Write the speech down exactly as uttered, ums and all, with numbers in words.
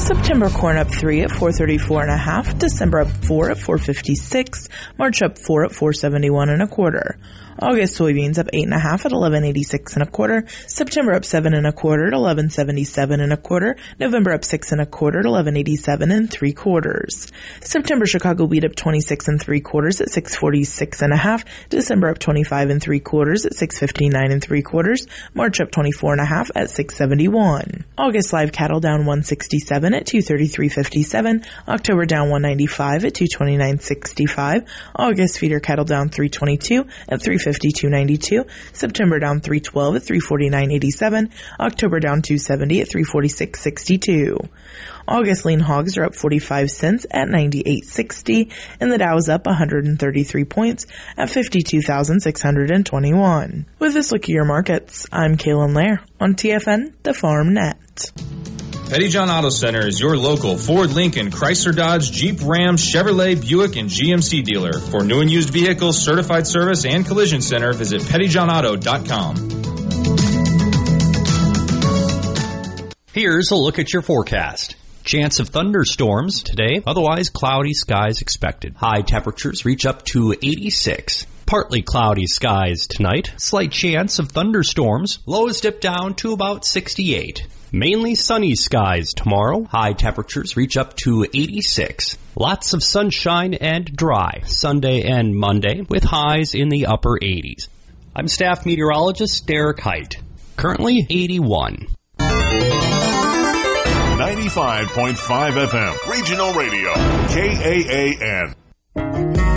September corn up three at four thirty-four and a half. December up four at four fifty-six. March up four at four seventy-one and a quarter. August soybeans up eight and a half at eleven eighty-six and a quarter. September up seven and a quarter at eleven seventy-seven and a quarter. November up six and a quarter at eleven eighty-seven and three quarters. September Chicago wheat up twenty-six and three quarters at six forty-six and a half. December up twenty-five and three quarters at six fifty-nine and three quarters. March up twenty-four and a half at six seventy-one. August live cattle down one sixty-seven at two thirty-three fifty-seven. October down one ninety-five at two twenty-nine sixty-five. August feeder cattle down three twenty-two at three fifty-two ninety-two. September down three twelve at three forty-nine eighty-seven. October down two seventy at three forty-six sixty-two. August lean hogs are up forty-five cents at ninety-eight sixty, and the Dow is up one hundred thirty-three points at fifty-two thousand six hundred twenty-one. With this look at your markets, I'm Kaylin Lair on T F N, the Farm Net. Petty John Auto Center is your local Ford, Lincoln, Chrysler, Dodge, Jeep, Ram, Chevrolet, Buick, and G M C dealer. For new and used vehicles, certified service, and collision center, visit petty john auto dot com. Here's a look at your forecast. Chance of thunderstorms today, otherwise cloudy skies expected. High temperatures reach up to eighty-six. Partly cloudy skies tonight. Slight chance of thunderstorms. Lows dip down to about sixty-eight. Mainly sunny skies tomorrow. High temperatures reach up to eighty-six. Lots of sunshine and dry Sunday and Monday with highs in the upper eighties. I'm staff meteorologist Derek Height. Currently eighty-one. ninety-five point five F M. Regional Radio. K A A N.